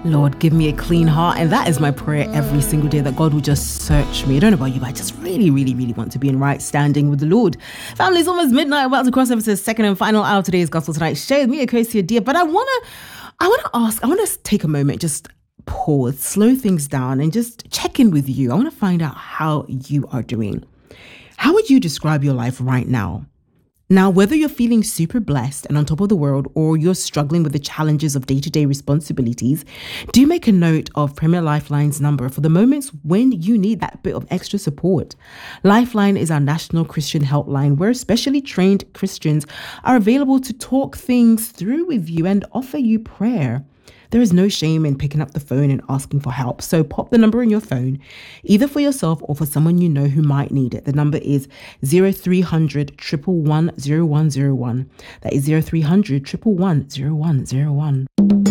Lord, give me a clean heart. And that is my prayer every single day, that God will just search me. I don't know about you, but I just really, really, really want to be in right standing with the Lord. Family, it's almost midnight. About to cross over to the second and final hour of today's Gospel Tonight show with me, Akosia Dia. But I want to take a moment, just pause, slow things down, and just check in with you. I want to find out how you are doing. How would you describe your life right now? Now, whether you're feeling super blessed and on top of the world, or you're struggling with the challenges of day-to-day responsibilities, do make a note of Premier Lifeline's number for the moments when you need that bit of extra support. Lifeline is our national Christian helpline where specially trained Christians are available to talk things through with you and offer you prayer. There is no shame in picking up the phone and asking for help. So pop the number in your phone, either for yourself or for someone you know who might need it. The number is 0300 111 0101. That is 0300 111 0101.